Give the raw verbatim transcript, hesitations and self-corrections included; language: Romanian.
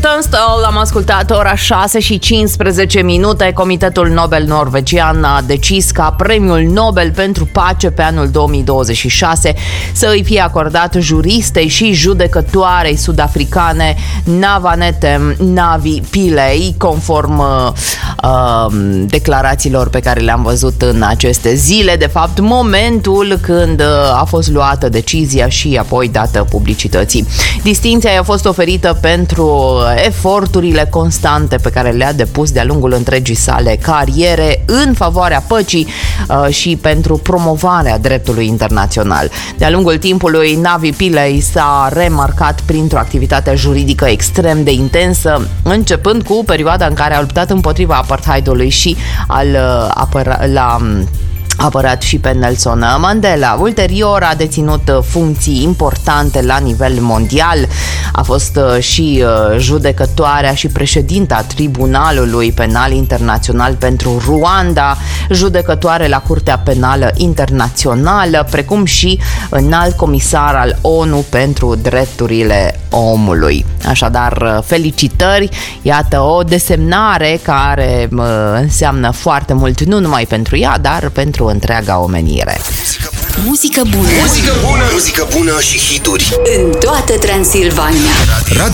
Tunstall, am ascultat ora șase și cincisprezece minute. Comitetul Nobel norvegian a decis ca premiul Nobel pentru pace pe anul două mii douăzeci și șase să îi fie acordat juristei și judecătoarei sud-africane Navanethem Navi Pillay, conform uh, declarațiilor pe care le-am văzut în aceste zile. De fapt, momentul când a fost luată decizia și apoi dată publicității. Distinția i-a fost oferită pentru eforturile constante pe care le-a depus de-a lungul întregii sale cariere în favoarea păcii uh, și pentru promovarea dreptului internațional. De-a lungul timpului, Navi Pillay s-a remarcat printr-o activitate juridică extrem de intensă, începând cu perioada în care a luptat împotriva apartheidului și al uh, apăra, la apărat și pe Nelson Mandela. Ulterior a deținut funcții importante la nivel mondial. A fost și judecătoarea și președinta Tribunalului Penal Internațional pentru Rwanda, judecătoare la Curtea Penală Internațională, precum și înalt comisar al ONU pentru drepturile omului. Așadar, felicitări! Iată o desemnare care înseamnă foarte mult, nu numai pentru ea, dar pentru întreaga omenire. Muzică bună. Muzică bună, muzică bună și hituri în toată Transilvania.